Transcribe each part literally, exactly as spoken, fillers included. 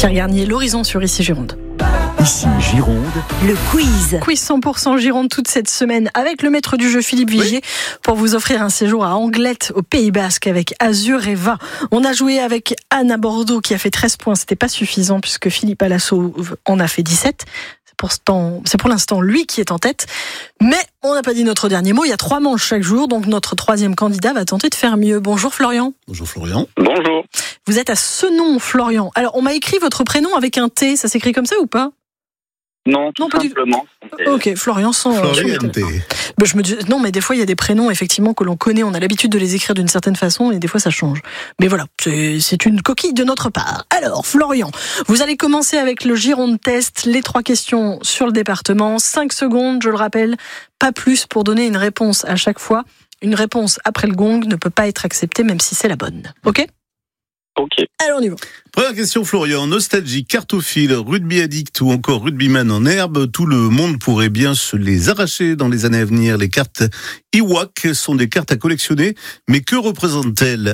Pierre Garnier, l'horizon sur Ici Gironde. Ici Gironde, le quiz. Quiz cent pour cent Gironde toute cette semaine avec le maître du jeu Philippe Vigier, oui, pour vous offrir un séjour à Anglette au Pays Basque avec Azur et Va. On a joué avec Anne à Bordeaux qui a fait treize points. C'était pas suffisant puisque Philippe Alasso en a fait dix-sept. C'est pour, ce temps, c'est pour l'instant lui qui est en tête. Mais on n'a pas dit notre dernier mot. Il y a trois manches chaque jour, donc notre troisième candidat va tenter de faire mieux. Bonjour Florian. Bonjour Florian. Bonjour. Vous êtes à Senon, Florian. Alors on m'a écrit votre prénom avec un T. Ça s'écrit comme ça ou pas ? Non, tout non, pas simplement. Du... Ok, Florian sans... Florian. Ben, je me dis... Non, mais des fois, il y a des prénoms, effectivement, que l'on connaît, on a l'habitude de les écrire d'une certaine façon, et des fois, ça change. Mais voilà, c'est, c'est une coquille de notre part. Alors, Florian, vous allez commencer avec le Gironde Test, les trois questions sur le département. Cinq secondes, je le rappelle, pas plus pour donner une réponse à chaque fois. Une réponse après le gong ne peut pas être acceptée, même si c'est la bonne. Ok ? Ok. Alors, on y va. Première question, Florian. Nostalgie, cartophile, rugby addict ou encore rugbyman en herbe, tout le monde pourrait bien se les arracher dans les années à venir. Les cartes I W A C sont des cartes à collectionner, mais que représentent-elles ?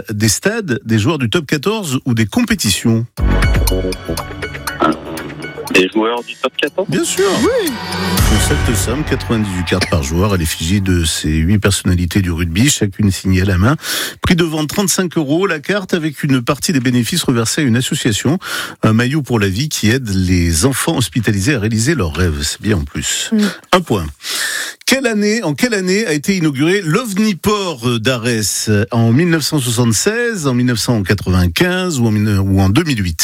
Des stades, des joueurs du top quatorze ou des compétitions ? Des joueurs du top quatorze ? Bien sûr, oui. Concept simple, quatre-vingt-dix-huit cartes par joueur à l'effigie de ces huit personnalités du rugby, chacune signée à la main. Prix de vente trente-cinq euros la carte, avec une partie des bénéfices reversés à une association, un maillot pour la vie qui aide les enfants hospitalisés à réaliser leurs rêves. C'est bien en plus. Mmh. Un point. Quelle année, en quelle année a été inauguré l'OVNIPort d'Arès ? En dix-neuf cent soixante-seize, en dix-neuf cent quatre-vingt-quinze ou en, ou en deux mille huit ?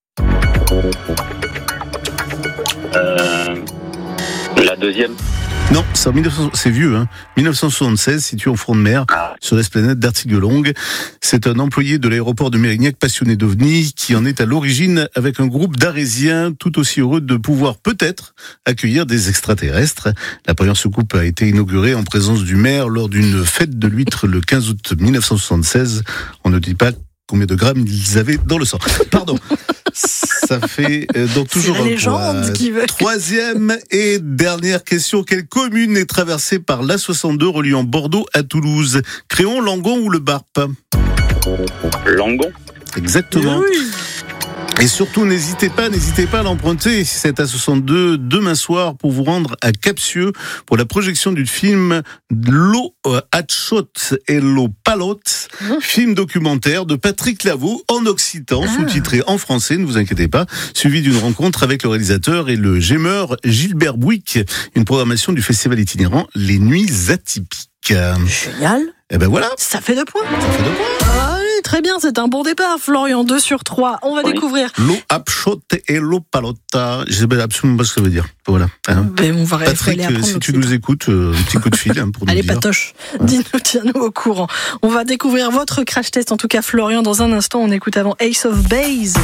Euh, la deuxième. Non, c'est, en dix-neuf cents, c'est vieux, hein. dix-neuf cent soixante-seize, situé au front de mer, ah. sur l'esplanade d'Artigues-Longue. C'est un employé de l'aéroport de Mérignac, passionné d'ovnis, qui en est à l'origine avec un groupe d'Arésiens, tout aussi heureux de pouvoir peut-être accueillir des extraterrestres. La première soucoupe a été inaugurée en présence du maire lors d'une fête de l'huître le quinze août dix-neuf cent soixante-seize. On ne dit pas combien de grammes ils avaient dans le sang. Pardon. Ça fait euh, donc toujours c'est la un légende point. Qui veut. Troisième et dernière question. Quelle commune est traversée par l'A soixante-deux reliant Bordeaux à Toulouse ? Créon, Langon ou Le Barp ? Langon. Exactement. Oui. Et surtout, n'hésitez pas, n'hésitez pas à l'emprunter, cet A soixante-deux, demain soir, pour vous rendre à Capsieux pour la projection du film L'eau Hatchot et l'eau Palotte, mmh. film documentaire de Patrick Lavaux en occitan, ah. sous-titré en français, ne vous inquiétez pas, suivi d'une rencontre avec le réalisateur et le gémeur Gilbert Bouic, une programmation du festival itinérant Les Nuits Atypiques. Génial. Et ben voilà. Ça fait deux points. Ça fait deux points. Allez, très bien, c'est un bon départ, Florian. deux sur trois. On va oui. découvrir. L'eau Hatchot et l'eau Palotta. Je sais absolument pas ce que ça veut dire. Voilà. Hein. Ben, on va Patrick, si tu nous écoutes, euh, un petit coup de fil hein, pour nous Allez, dire. Allez, Patoche, hein. Dis-nous, tiens-nous au courant. On va découvrir votre crash test, en tout cas, Florian, dans un instant. On écoute avant Ace of Base.